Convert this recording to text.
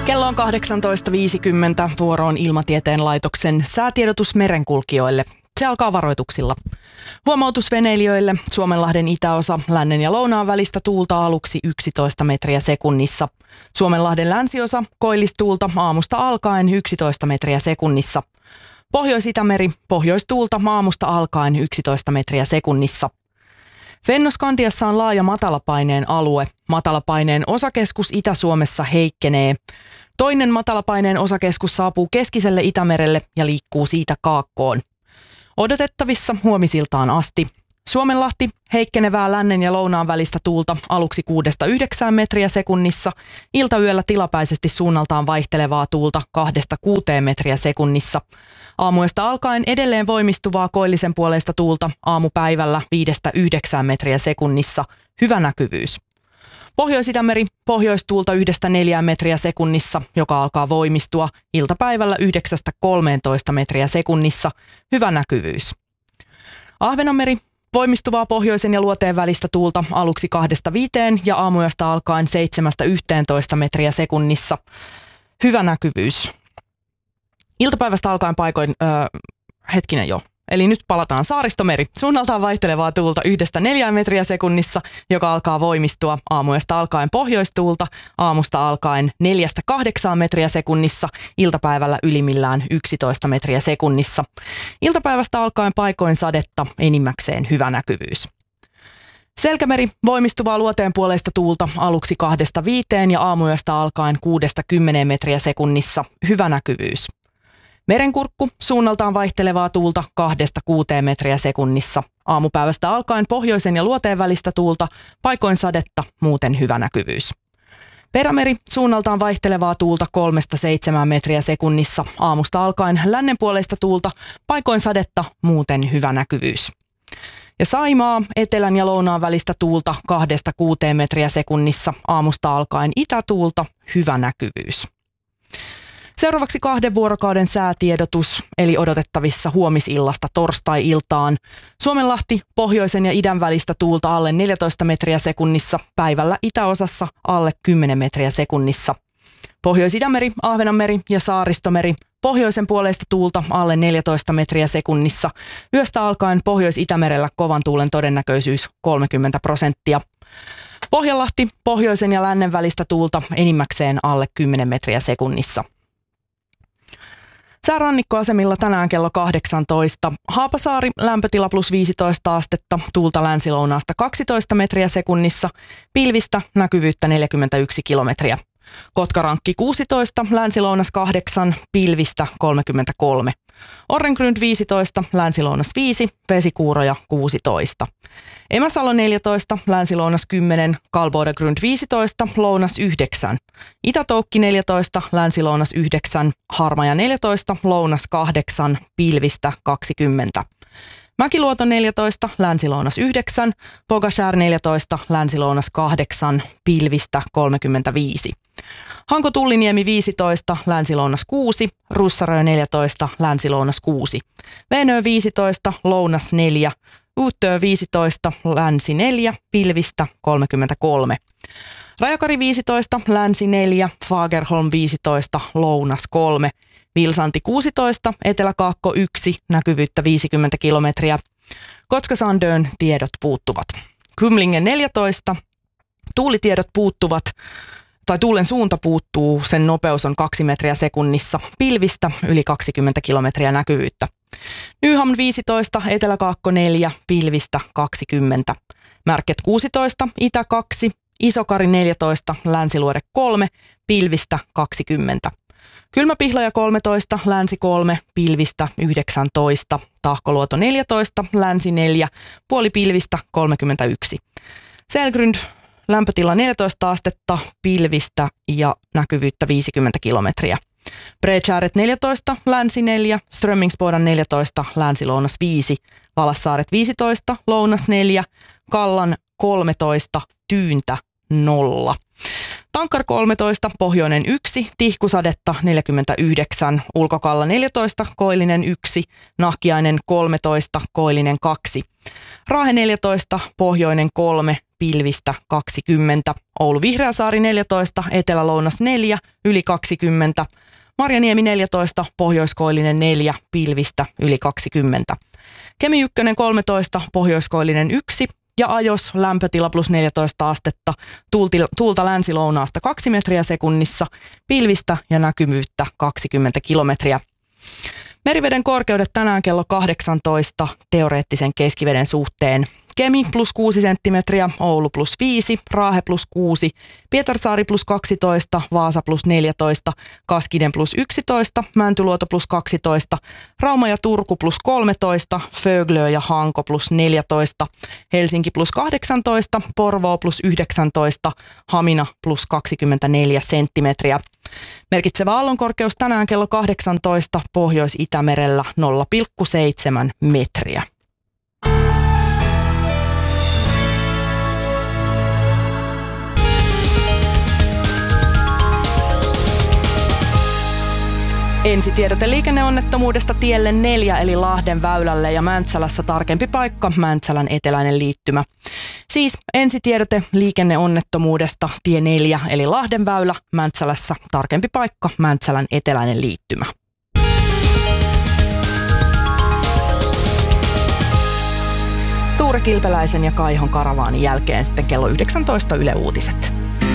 Kello on 18.50. Vuoro on Ilmatieteen laitoksen säätiedotus merenkulkijoille. Se alkaa varoituksilla. Huomautus veneilijöille. Suomenlahden itäosa lännen ja lounaan välistä tuulta aluksi 11 metriä sekunnissa. Suomenlahden länsiosa koillistuulta aamusta alkaen 11 metriä sekunnissa. Pohjois-Itämeri pohjoistuulta aamusta alkaen 11 metriä sekunnissa. Fennoskandiassa on laaja matalapaineen alue. Matalapaineen osakeskus Itä-Suomessa heikkenee. Toinen matalapaineen osakeskus saapuu keskiselle Itämerelle ja liikkuu siitä kaakkoon. Odotettavissa huomisiltaan asti. Suomenlahti heikkenevää lännen ja lounaan välistä tuulta aluksi 6-9 metriä sekunnissa. Iltayöllä tilapäisesti suunnaltaan vaihtelevaa tuulta 2-6 metriä sekunnissa. Aamuyöstä alkaen edelleen voimistuvaa koillisen puoleista tuulta aamupäivällä 5-9 metriä sekunnissa. Hyvä näkyvyys. Pohjois-Itämeri pohjoistuulta 1-4 metriä sekunnissa, joka alkaa voimistua iltapäivällä 9-13 metriä sekunnissa. Hyvä näkyvyys. Ahvenanmeri voimistuvaa pohjoisen ja luoteen välistä tuulta aluksi 2-5 ja aamuyöstä alkaen 7-11 metriä sekunnissa. Hyvä näkyvyys. Iltapäivästä alkaen paikoin, Eli nyt palataan Saaristomeri. Suunnaltaan vaihtelevaa tuulta 1-4 metriä sekunnissa, joka alkaa voimistua aamuyöstä alkaen pohjoistuulta, aamusta alkaen 4-8 metriä sekunnissa, iltapäivällä ylimmillään 11 metriä sekunnissa. Iltapäivästä alkaen paikoin sadetta, enimmäkseen hyvä näkyvyys. Selkämeri voimistuvaa luoteen puoleista tuulta aluksi 2-5 ja aamuyöstä alkaen 6-10 metriä sekunnissa, hyvä näkyvyys. Merenkurkku suunnaltaan vaihtelevaa tuulta 2-6 metriä sekunnissa. Aamupäivästä alkaen pohjoisen ja luoteen välistä tuulta, paikoin sadetta, muuten hyvä näkyvyys. Perämeri suunnaltaan vaihtelevaa tuulta 3-7 metriä sekunnissa. Aamusta alkaen lännenpuoleista tuulta, paikoin sadetta, muuten hyvä näkyvyys. Ja Saimaa etelän ja lounaan välistä tuulta 2-6 metriä sekunnissa. Aamusta alkaen itätuulta, hyvä näkyvyys. Seuraavaksi 2 vuorokauden säätiedotus, eli odotettavissa huomisillasta torstai-iltaan. Suomenlahti pohjoisen ja idän välistä tuulta alle 14 metriä sekunnissa, päivällä itäosassa alle 10 metriä sekunnissa. Pohjois-Itämeri, Ahvenanmeri ja Saaristomeri pohjoisen puoleista tuulta alle 14 metriä sekunnissa. Yöstä alkaen Pohjois-Itämerellä kovan tuulen todennäköisyys 30%. Pohjanlahti pohjoisen ja lännen välistä tuulta enimmäkseen alle 10 metriä sekunnissa. Säärannikkoasemilla tänään kello 18. Haapasaari lämpötila plus 15 astetta, tuulta länsilounaasta 12 metriä sekunnissa, pilvistä näkyvyyttä 41 kilometriä. Kotkarankki 16, länsilounas 8, pilvistä 33. Orrengrund 15, länsilounas 5, vesikuuroja 16. Emäsalo 14, länsilounas 10, Kalbodegrund 15, lounas 9. Itätoukki 14, länsilounas 9, Harmaja 14, lounas 8, pilvistä 20. Mäkiluoto 14, länsilounas 9, Pogashär 14, länsilounas 8, pilvistä 35. Hanko-Tulliniemi 15, länsilounas 6, Russarö 14, länsilounas 6. Veenö 15, lounas 4, Uuttöö 15, länsi 4, pilvistä 33. Rajakari 15, länsi 4, Fagerholm 15, lounas 3. Vilsanti 16, Etelä-Kaakko 1, näkyvyyttä 50 kilometriä. Kotka-Sandön tiedot puuttuvat. Kymlingen 14, tuulitiedot puuttuvat, tai tuulen suunta puuttuu, sen nopeus on 2 metriä sekunnissa, pilvistä yli 20 kilometriä näkyvyyttä. Nyhamn 15, Etelä-Kaakko 4, pilvistä 20. Märket 16, Itä 2, Isokari 14, Länsiluode 3, pilvistä 20. Kylmäpihlaja 13, länsi 3, pilvistä 19. Tahkoluoto 14, länsi 4, puoli pilvistä 31. Selgrund lämpötila 14 astetta, pilvistä ja näkyvyyttä 50 kilometriä. Bredkäret 14, länsi 4, Strömmingsbodan 14, länsi-lounas 5, Valassaaret 15, lounas 4, Kallan 13, Tyyntä 0. Tankkar 13, pohjoinen 1, tihkusadetta 49, Ulkokalla 14, koillinen 1, Nahkiainen 13, koillinen 2. Raahe 14, pohjoinen 3, pilvistä 20. Oulu-Vihreäsaari 14, Etelä-Lounas 4, yli 20. Marjaniemi 14, Pohjoiskoillinen 4, pilvistä yli 20. Kemi 1 13, Pohjoiskoillinen 1 ja Ajos lämpötila plus 14 astetta, tuulta länsi-lounaasta 2 metriä sekunnissa, pilvistä ja näkymyyttä 20 kilometriä. Meriveden korkeudet tänään kello 18 teoreettisen keskiveden suhteen. Kemi plus 6 senttimetriä, Oulu plus 5, Raahe plus 6, Pietarsaari plus 12, Vaasa plus 14, Kaskinen plus 11, Mäntyluoto plus 12, Rauma ja Turku plus 13, Föglö ja Hanko plus 14, Helsinki plus 18, Porvoo plus 19, Hamina plus 24 senttimetriä. Merkitsevä aallonkorkeus tänään kello 18 Pohjois-Itämerellä 0,7 metriä. Ensitiedote liikenneonnettomuudesta tielle 4 eli Lahden väylälle ja Mäntsälässä tarkempi paikka Mäntsälän eteläinen liittymä. Siis ensitiedote liikenneonnettomuudesta tie 4 eli Lahden väylä, Mäntsälässä tarkempi paikka Mäntsälän eteläinen liittymä. Tuure Kilpeläisen ja Kaihon karavaanin jälkeen sitten kello 19 Yle Uutiset.